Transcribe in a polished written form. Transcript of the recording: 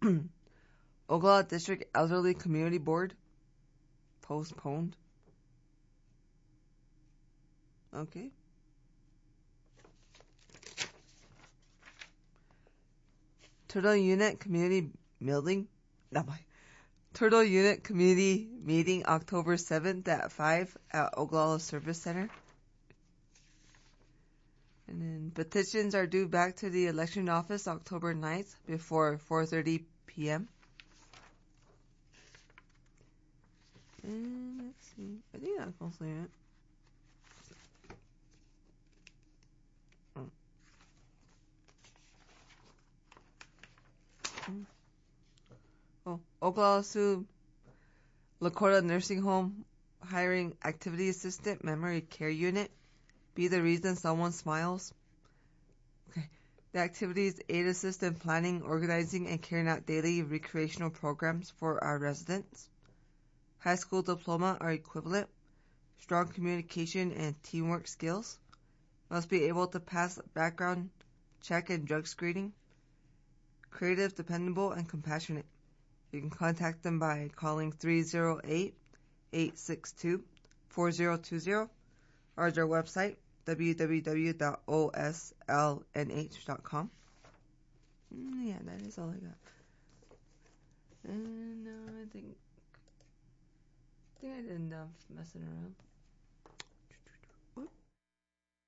Oglala District Elderly Community Board, postponed. Okay. Turtle Unit Community Meeting, Turtle Unit Community Meeting October 7th at 5 at Oglala Service Center. And then petitions are due back to the election office October 9th before 4:30 p.m. And let's see. I think that's mostly it. Oglala Sioux Lakota Nursing Home hiring activity assistant memory care unit. Be the reason someone smiles. Okay. The activities aid assist in planning, organizing, and carrying out daily recreational programs for our residents. High school diploma or equivalent. Strong communication and teamwork skills. Must be able to pass background check and drug screening. Creative, dependable, and compassionate. You can contact them by calling 308-862-4020 or their website, www.oslnh.com. Yeah, that is all I got. And I think I did enough messing around.